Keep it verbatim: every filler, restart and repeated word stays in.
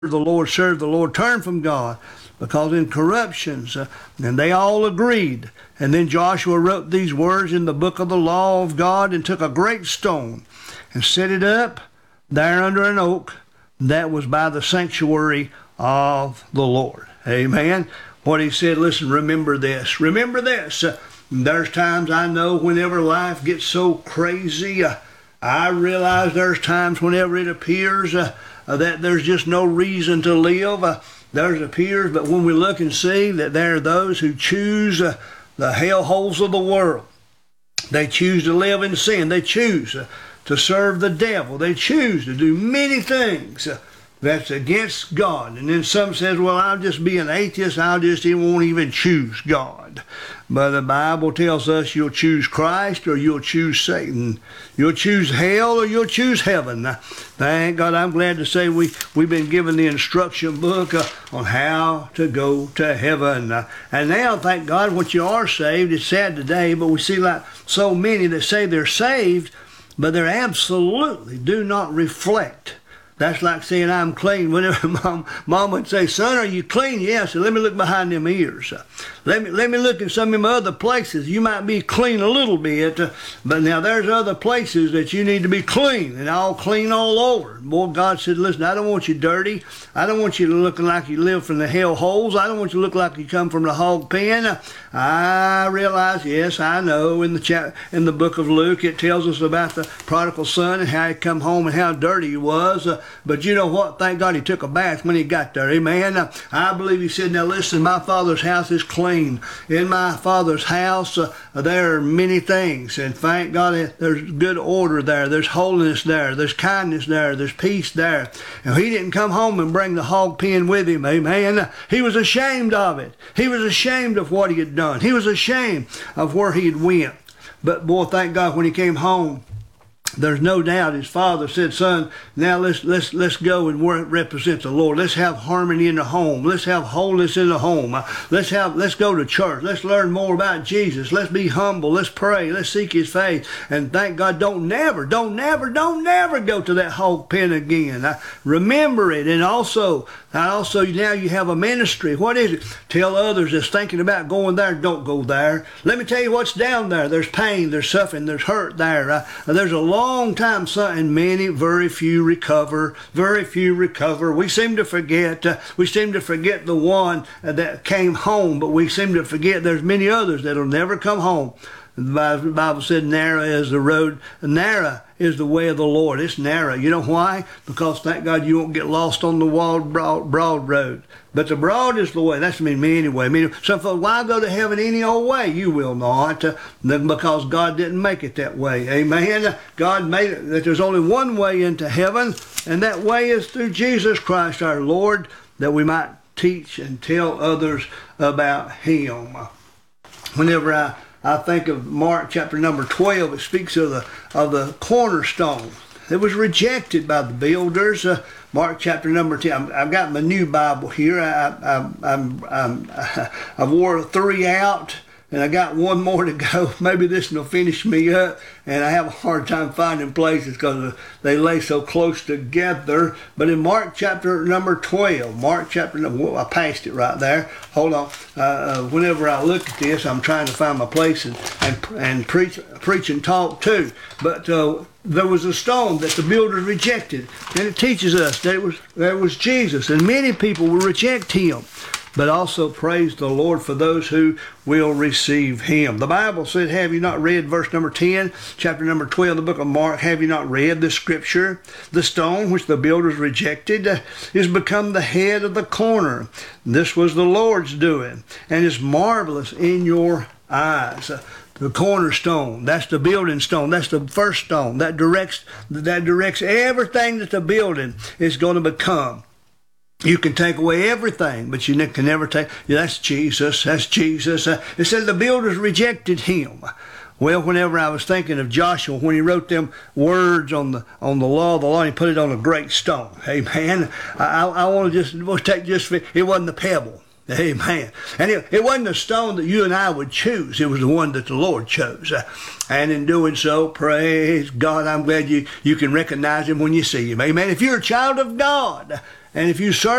the Lord, serve the Lord, turn from God, because in corruptions, uh, and they all agreed. And then Joshua wrote these words in the book of the law of God, and took a great stone and set it up there under an oak that was by the sanctuary of the Lord. Amen. What he said, listen, remember this. Remember this. Uh, there's times I know whenever life gets so crazy, uh, I realize there's times whenever it appears uh, uh, that there's just no reason to live. Uh, there's appears, but when we look and see that there are those who choose uh, the hellholes of the world, they choose to live in sin. They choose uh, to serve the devil. They choose to do many things uh, that's against God. And then some says, well, I'll just be an atheist. I'll just even won't even choose God. But the Bible tells us you'll choose Christ or you'll choose Satan. You'll choose hell or you'll choose heaven. Now, thank God, I'm glad to say we, we've been given the instruction book uh, on how to go to heaven. Uh, and now, thank God, once you are saved, it's sad today, but we see like so many that say they're saved, but they absolutely do not reflect. That's like saying I'm clean. Whenever mom, mom would say, son, are you clean? Yeah. So let me look behind them ears. Uh, let me let me look at some of them other places. You might be clean a little bit, uh, but now there's other places that you need to be clean, and all clean all over. Boy, God said, listen, I don't want you dirty. I don't want you looking like you live from the hell holes. I don't want you to look like you come from the hog pen. Uh, I realize, yes, I know in the chat, in the book of Luke, it tells us about the prodigal son and how he come home and how dirty he was. Uh, But you know what? Thank God he took a bath when he got there. Amen. Now, I believe he said, now listen, my Father's house is clean. In my Father's house, uh, there are many things. And thank God there's good order there. There's holiness there. There's kindness there. There's peace there. And he didn't come home and bring the hog pen with him. Amen. He was ashamed of it. He was ashamed of what he had done. He was ashamed of where he had went. But boy, thank God when he came home, there's no doubt his father said, son, now let's let's let's go and represent the Lord. Let's have harmony in the home. Let's have wholeness in the home. Uh, let's have let's go to church. Let's learn more about Jesus. Let's be humble. Let's pray. Let's seek his face. And thank God, don't never, don't never, don't never go to that hog pen again. Uh, remember it. And also, also now you have a ministry. What is it? Tell others that's thinking about going there, don't go there. Let me tell you what's down there. There's pain, there's suffering, there's hurt there. Uh, there's a long Long time, and many, very few recover. Very few recover. We seem to forget. Uh, we seem to forget the one uh, that came home, but we seem to forget there's many others that'll never come home. The Bible said, narrow is the road, narrow is the way of the Lord. It's narrow. You know why? Because thank God you won't get lost on the wide, broad, broad road. But the broad is the way. That's me, me anyway. I mean, some folks, why go to heaven any old way? You will not, uh, because God didn't make it that way. Amen. God made it that there's only one way into heaven, and that way is through Jesus Christ our Lord, that we might teach and tell others about him. Whenever I I think of Mark chapter number twelve, it speaks of the of the cornerstone. It was rejected by the builders. Uh, Mark chapter number ten. I've got my new Bible here. I, I, I'm, I'm, I wore three out, and I got one more to go. Maybe this will finish me up, and I have a hard time finding places because they lay so close together. But in Mark chapter number twelve, Mark chapter number, well, I passed it right there. Hold on. Uh, whenever I look at this, I'm trying to find my place and and, and preach, preach and talk too. But uh, there was a stone that the builders rejected, and it teaches us that it was there was Jesus, and many people will reject him. But also praise the Lord for those who will receive him. The Bible said, have you not read verse number ten, chapter number twelve, the book of Mark, have you not read the scripture? The stone which the builders rejected uh, is become the head of the corner. This was the Lord's doing, and is marvelous in your eyes. Uh, The cornerstone, that's the building stone. That's the first stone. That directs, that directs everything that the building is going to become. You can take away everything, but you can never take, yeah, that's Jesus, that's Jesus. Uh, it said the builders rejected him. Well, whenever I was thinking of Joshua, when he wrote them words on the on the law of the law, he put it on a great stone. Amen. I, I, I want to just we'll take just, it wasn't the pebble. Amen. And it, it wasn't a stone that you and I would choose. It was the one that the Lord chose. Uh, and in doing so, praise God, I'm glad you, you can recognize him when you see him. Amen. If you're a child of God, and if you serve